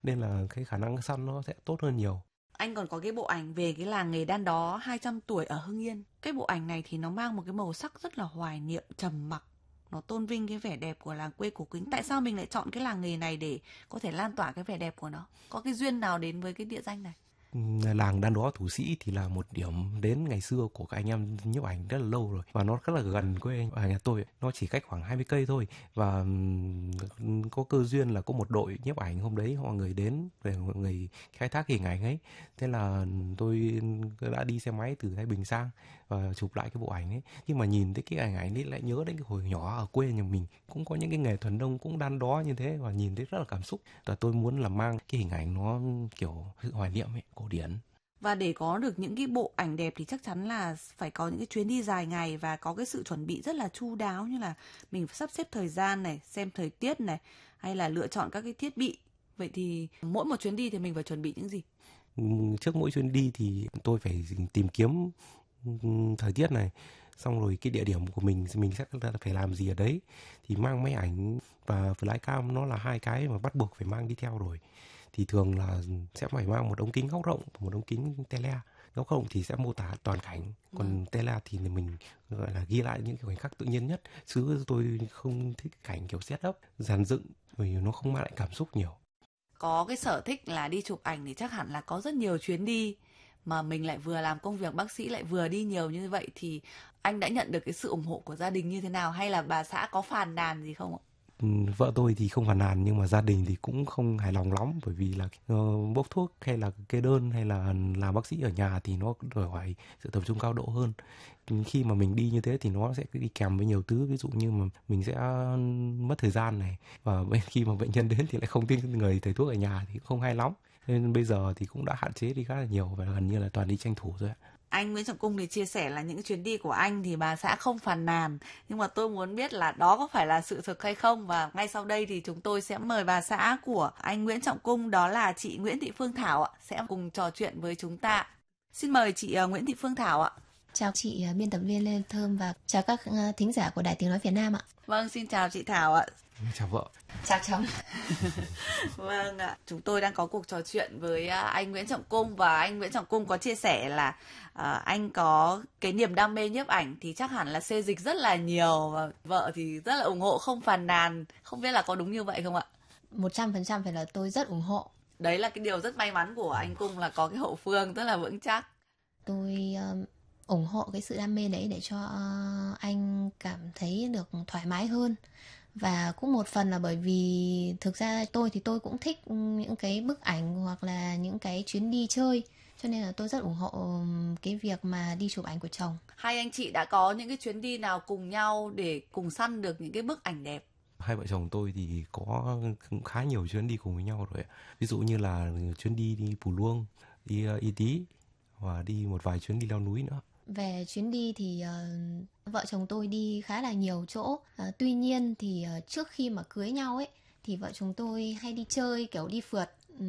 nên là cái khả năng săn nó sẽ tốt hơn nhiều. Anh còn có cái bộ ảnh về cái làng nghề đan đó 200 tuổi ở Hưng Yên. Cái bộ ảnh này thì nó mang một cái màu sắc rất là hoài niệm, trầm mặc. Nó tôn vinh cái vẻ đẹp của làng quê cổ kính. Tại sao mình lại chọn cái làng nghề này để có thể lan tỏa cái vẻ đẹp của nó? Có cái duyên nào đến với cái địa danh này? Làng Đan Đó Thủ Sĩ thì là một điểm đến ngày xưa của các anh em nhiếp ảnh rất là lâu rồi, và nó rất là gần quê nhà tôi, nó chỉ cách khoảng 20 cây thôi. Và có cơ duyên là có một đội nhiếp ảnh hôm đấy mọi người đến để mọi người khai thác hình ảnh ấy, thế là tôi đã đi xe máy từ Thái Bình sang và chụp lại cái bộ ảnh ấy. Nhưng mà nhìn thấy cái hình ảnh ấy lại nhớ đến cái hồi nhỏ ở quê nhà mình cũng có những cái nghề thuần nông cũng đan đó như thế, và nhìn thấy rất là cảm xúc. Và tôi muốn là mang cái hình ảnh nó kiểu sự hoài niệm ấy, cổ điển. Và để có được những cái bộ ảnh đẹp thì chắc chắn là phải có những cái chuyến đi dài ngày và có cái sự chuẩn bị rất là chu đáo, như là mình phải sắp xếp thời gian này, xem thời tiết này, hay là lựa chọn các cái thiết bị. Vậy thì mỗi một chuyến đi thì mình phải chuẩn bị những gì? Trước mỗi chuyến đi thì tôi phải tìm kiếm thời tiết này, xong rồi cái địa điểm của mình sẽ phải làm gì ở đấy, thì mang máy ảnh và flycam nó là hai cái mà bắt buộc phải mang đi theo rồi. Thì thường là sẽ phải mang một ống kính góc rộng và một ống kính tele. Góc rộng thì sẽ mô tả toàn cảnh, còn tele thì mình gọi là ghi lại những cái khoảnh khắc tự nhiên nhất. Chứ tôi không thích cảnh kiểu setup dàn dựng vì nó không mang lại cảm xúc nhiều. Có cái sở thích là đi chụp ảnh thì chắc hẳn là có rất nhiều chuyến đi, mà mình lại vừa làm công việc bác sĩ lại vừa đi nhiều như vậy, thì anh đã nhận được cái sự ủng hộ của gia đình như thế nào, hay là bà xã có phàn nàn gì không ạ? Vợ tôi thì không phàn nàn, nhưng mà gia đình thì cũng không hài lòng lắm, bởi vì là bốc thuốc hay là kê đơn hay là làm bác sĩ ở nhà thì nó đòi hỏi sự tập trung cao độ hơn. Khi mà mình đi như thế thì nó sẽ đi kèm với nhiều thứ, ví dụ như mà mình sẽ mất thời gian này, và khi mà bệnh nhân đến thì lại không tin người thầy thuốc ở nhà thì cũng không hay lắm. Nên bây giờ thì cũng đã hạn chế đi khá là nhiều và gần như là toàn đi tranh thủ thôi ạ. Anh Nguyễn Trọng Cung thì chia sẻ là những chuyến đi của anh thì bà xã không phàn nàn, nhưng mà tôi muốn biết là đó có phải là sự thực hay không, và ngay sau đây thì chúng tôi sẽ mời bà xã của anh Nguyễn Trọng Cung, đó là chị Nguyễn Thị Phương Thảo ạ, sẽ cùng trò chuyện với chúng ta. Xin mời chị Nguyễn Thị Phương Thảo ạ. Chào chị biên tập viên Lê Thơm và chào các thính giả của Đài Tiếng Nói Việt Nam ạ. Vâng, xin chào chị Thảo ạ. Chào vợ. Chào chồng. Vâng ạ, chúng tôi đang có cuộc trò chuyện với anh Nguyễn Trọng Cung, và anh Nguyễn Trọng Cung có chia sẻ là anh có cái niềm đam mê nhiếp ảnh thì chắc hẳn là xê dịch rất là nhiều, và vợ thì rất là ủng hộ, không phàn nàn. Không biết là có đúng như vậy không ạ? 100% phải là tôi rất ủng hộ. Đấy là cái điều rất may mắn của anh Cung, là có cái hậu phương rất là vững chắc. Tôi ủng hộ cái sự đam mê đấy để cho anh cảm thấy được thoải mái hơn. Và cũng một phần là bởi vì thực ra tôi cũng thích những cái bức ảnh hoặc là những cái chuyến đi chơi, cho nên là tôi rất ủng hộ cái việc mà đi chụp ảnh của chồng. Hai anh chị đã có những cái chuyến đi nào cùng nhau để cùng săn được những cái bức ảnh đẹp? Hai vợ chồng tôi thì có khá nhiều chuyến đi cùng với nhau rồi. Ví dụ như là chuyến đi Pù Luông, đi Y Tý, và đi một vài chuyến đi leo núi nữa. Về chuyến đi thì vợ chồng tôi đi khá là nhiều chỗ. Tuy nhiên thì trước khi mà cưới nhau ấy thì vợ chồng tôi hay đi chơi, kiểu đi phượt,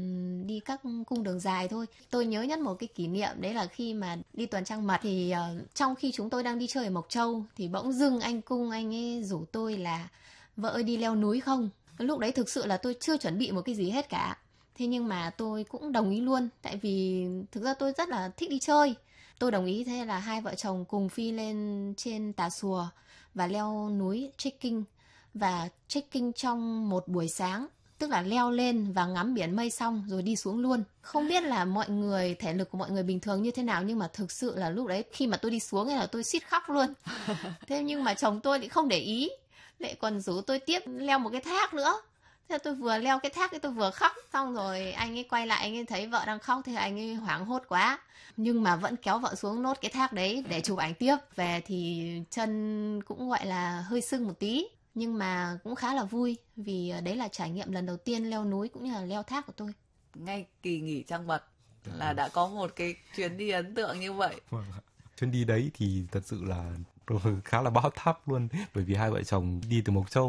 đi các cung đường dài thôi. Tôi nhớ nhất một cái kỷ niệm đấy là khi mà đi tuần trăng mật thì trong khi chúng tôi đang đi chơi ở Mộc Châu thì bỗng dưng anh Cung anh ấy rủ tôi là vợ ơi đi leo núi không? Lúc đấy thực sự là tôi chưa chuẩn bị một cái gì hết cả. Thế nhưng mà tôi cũng đồng ý luôn, tại vì thực ra tôi rất là thích đi chơi. Tôi đồng ý, thế là hai vợ chồng cùng phi lên trên Tà Xùa và leo núi trekking. Và trekking trong một buổi sáng, tức là leo lên và ngắm biển mây xong rồi đi xuống luôn. Không biết là mọi người, thể lực của mọi người bình thường như thế nào, nhưng mà thực sự là lúc đấy khi mà tôi đi xuống ấy là tôi suýt khóc luôn. Thế nhưng mà chồng tôi thì không để ý, lại còn rủ tôi tiếp leo một cái thác nữa. Thế tôi vừa leo cái thác ấy tôi vừa khóc. Xong rồi anh ấy quay lại, anh ấy thấy vợ đang khóc, thì anh ấy hoảng hốt quá, nhưng mà vẫn kéo vợ xuống nốt cái thác đấy để chụp ảnh tiếp. Về thì chân cũng gọi là hơi sưng một tí, nhưng mà cũng khá là vui, vì đấy là trải nghiệm lần đầu tiên leo núi cũng như là leo thác của tôi. Ngay kỳ nghỉ trăng mật là đã có một cái chuyến đi ấn tượng như vậy. Chuyến đi đấy thì thật sự là khá là bão táp luôn, bởi vì hai vợ chồng đi từ Mộc Châu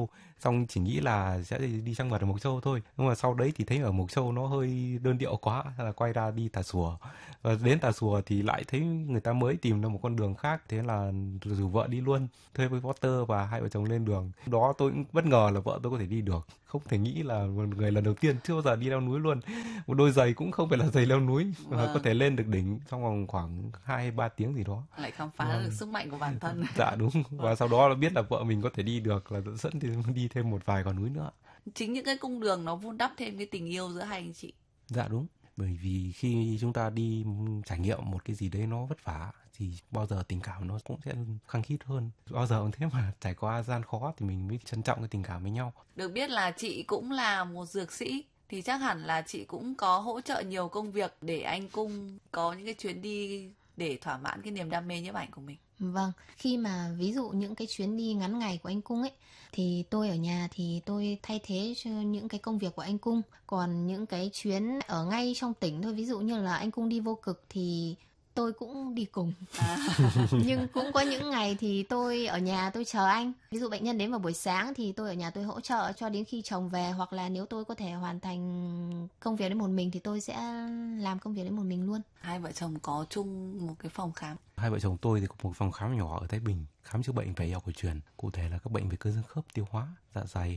xong chỉ nghĩ là sẽ đi trăng mật ở Mộc Châu thôi, nhưng mà sau đấy thì thấy ở Mộc Châu nó hơi đơn điệu quá, là quay ra đi Tà Xùa. Và đến Tà Xùa thì lại thấy người ta mới tìm ra một con đường khác, thế là rủ vợ đi luôn, thuê với Potter và hai vợ chồng lên đường. Đó tôi cũng bất ngờ là vợ tôi có thể đi được, không thể nghĩ là một người lần đầu tiên chưa bao giờ đi leo núi luôn, một đôi giày cũng không phải là giày leo núi, có thể lên được đỉnh trong vòng khoảng 2-3 tiếng gì đó, lại khám phá được sức mạnh của bản thân. Dạ đúng. Và sau đó là biết là vợ mình có thể đi được, là dẫn đi thêm một vài con núi nữa. Chính những cái cung đường nó vun đắp thêm cái tình yêu giữa hai anh chị. Dạ đúng. Bởi vì khi chúng ta đi trải nghiệm một cái gì đấy nó vất vả thì bao giờ tình cảm nó cũng sẽ khăng khít hơn. Bao giờ cũng thế mà trải qua gian khó thì mình mới trân trọng cái tình cảm với nhau. Được biết là chị cũng là một dược sĩ, thì chắc hẳn là chị cũng có hỗ trợ nhiều công việc để anh Cung có những cái chuyến đi để thỏa mãn cái niềm đam mê nhiếp ảnh của mình. Vâng, khi mà ví dụ những cái chuyến đi ngắn ngày của anh Cung ấy, thì tôi ở nhà thì tôi thay thế cho những cái công việc của anh Cung. Còn những cái chuyến ở ngay trong tỉnh thôi, ví dụ như là anh Cung đi Vô Cực thì tôi cũng đi cùng. Nhưng cũng có những ngày thì tôi ở nhà tôi chờ anh. Ví dụ bệnh nhân đến vào buổi sáng thì tôi ở nhà tôi hỗ trợ cho đến khi chồng về, hoặc là nếu tôi có thể hoàn thành công việc đấy một mình thì tôi sẽ làm công việc đấy một mình luôn. Hai vợ chồng có chung một cái phòng khám. Hai vợ chồng tôi thì có một phòng khám nhỏ ở Thái Bình, khám chữa bệnh về y học cổ truyền, cụ thể là các bệnh về cơ xương khớp, tiêu hóa, dạ dày,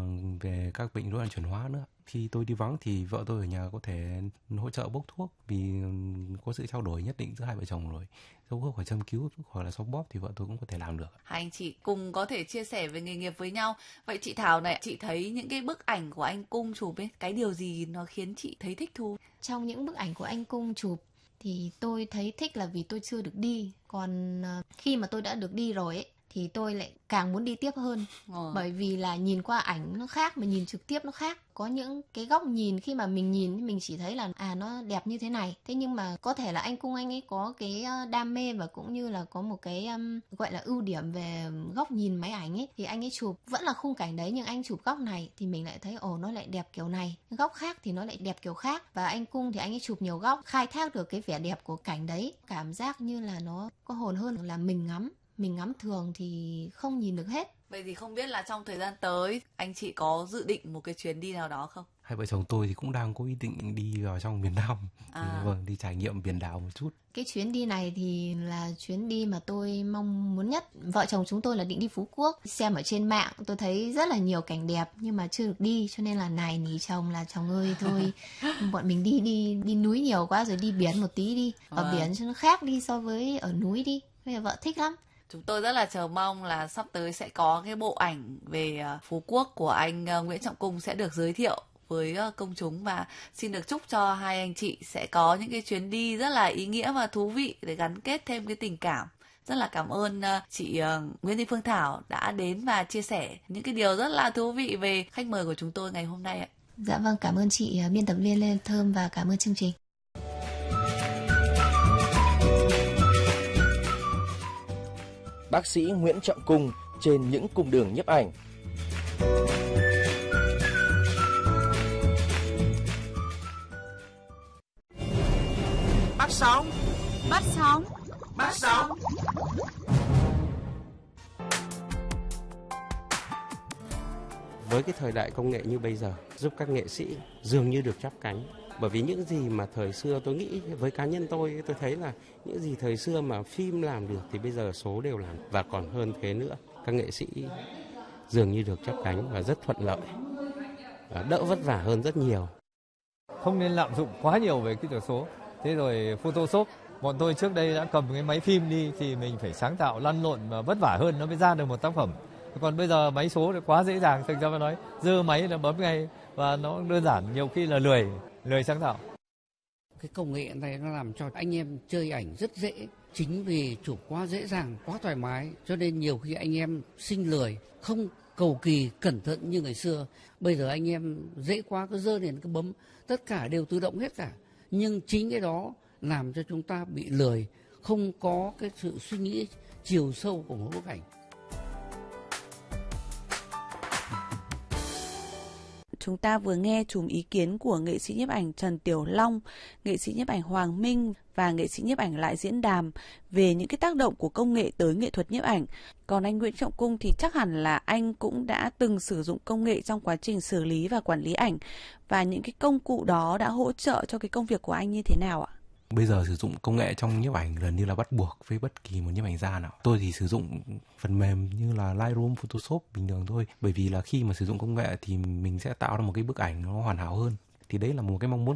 về các bệnh rối loạn chuyển hóa nữa. Khi tôi đi vắng thì vợ tôi ở nhà có thể hỗ trợ bốc thuốc, vì có sự trao đổi nhất định giữa hai vợ chồng rồi. Dấu thuốc hoặc châm cứu hoặc là xoa bóp thì vợ tôi cũng có thể làm được. Hai anh chị cùng có thể chia sẻ về nghề nghiệp với nhau. Vậy chị Thảo này, chị thấy những cái bức ảnh của anh Cung chụp ấy, cái điều gì nó khiến chị thấy thích thú? Trong những bức ảnh của anh Cung chụp thì tôi thấy thích là vì tôi chưa được đi. Còn khi mà tôi đã được đi rồi ấy, thì tôi lại càng muốn đi tiếp hơn. Bởi vì là nhìn qua ảnh nó khác, mà nhìn trực tiếp nó khác. Có những cái góc nhìn khi mà mình nhìn mình chỉ thấy là nó đẹp như thế này. Thế nhưng mà có thể là anh Cung anh ấy có cái đam mê và cũng như là có một cái gọi là ưu điểm về góc nhìn máy ảnh ấy. Thì anh ấy chụp vẫn là khung cảnh đấy, nhưng anh chụp góc này thì mình lại thấy nó lại đẹp kiểu này. Góc khác thì nó lại đẹp kiểu khác. Và anh Cung thì anh ấy chụp nhiều góc, khai thác được cái vẻ đẹp của cảnh đấy. Cảm giác như là nó có hồn hơn là mình ngắm. Mình ngắm thường thì không nhìn được hết. Vậy thì không biết là trong thời gian tới anh chị có dự định một cái chuyến đi nào đó không? Hai vợ chồng tôi thì cũng đang có ý định đi vào trong miền Nam, đi trải nghiệm biển đảo một chút. Cái chuyến đi này thì là chuyến đi mà tôi mong muốn nhất. Vợ chồng chúng tôi là định đi Phú Quốc. Xem ở trên mạng tôi thấy rất là nhiều cảnh đẹp nhưng mà chưa được đi, cho nên là nài nỉ chồng là chồng ơi thôi bọn mình đi núi nhiều quá rồi, đi biển một tí đi. Ở biển cho nó khác đi so với ở núi đi. Bây giờ vợ thích lắm. Chúng tôi rất là chờ mong là sắp tới sẽ có cái bộ ảnh về Phú Quốc của anh Nguyễn Trọng Cung sẽ được giới thiệu với công chúng, và xin được chúc cho hai anh chị sẽ có những cái chuyến đi rất là ý nghĩa và thú vị để gắn kết thêm cái tình cảm. Rất là cảm ơn chị Nguyễn Thị Phương Thảo đã đến và chia sẻ những cái điều rất là thú vị về khách mời của chúng tôi ngày hôm nay ạ. Dạ vâng, cảm ơn chị biên tập viên Lê Thơm và cảm ơn chương trình. Bác sĩ Nguyễn Trọng Cung trên những cung đường nhiếp ảnh. Bắt sóng. Bắt sóng. Bắt sóng. Với cái thời đại công nghệ như bây giờ, giúp các nghệ sĩ dường như được chắp cánh. Bởi vì những gì mà thời xưa tôi nghĩ, với cá nhân tôi thấy là những gì thời xưa mà phim làm được thì bây giờ số đều làm, và còn hơn thế nữa. Các nghệ sĩ dường như được chắp cánh và rất thuận lợi, đỡ vất vả hơn rất nhiều. Không nên lạm dụng quá nhiều về kỹ thuật số. Thế rồi Photoshop, bọn tôi trước đây đã cầm cái máy phim đi thì mình phải sáng tạo lăn lộn và vất vả hơn nó mới ra được một tác phẩm. Còn bây giờ máy số thì quá dễ dàng, thực ra phải nói giơ máy là bấm ngay và nó đơn giản, nhiều khi là lười sáng tạo. Cái công nghệ này nó làm cho anh em chơi ảnh rất dễ. Chính vì chụp quá dễ dàng, quá thoải mái, cho nên nhiều khi anh em sinh lười, không cầu kỳ, cẩn thận như ngày xưa. Bây giờ anh em dễ quá, cứ giơ lên cứ bấm, tất cả đều tự động hết cả. Nhưng chính cái đó làm cho chúng ta bị lười, không có cái sự suy nghĩ chiều sâu của một bức ảnh. chúng ta vừa nghe chùm ý kiến của nghệ sĩ nhiếp ảnh Trần Tiểu Long, nghệ sĩ nhiếp ảnh Hoàng Minh và nghệ sĩ nhiếp ảnh Lại Diễn Đàm về những cái tác động của công nghệ tới nghệ thuật nhiếp ảnh. Còn anh Nguyễn Trọng Cung thì chắc hẳn là anh cũng đã từng sử dụng công nghệ trong quá trình xử lý và quản lý ảnh, và những cái công cụ đó đã hỗ trợ cho cái công việc của anh như thế nào ạ? Bây giờ sử dụng công nghệ trong nhiếp ảnh gần như là bắt buộc với bất kỳ một nhiếp ảnh gia nào. Tôi thì sử dụng phần mềm như là Lightroom, Photoshop bình thường thôi. Bởi vì là khi mà sử dụng công nghệ thì mình sẽ tạo ra một cái bức ảnh nó hoàn hảo hơn. Thì đấy là một cái mong muốn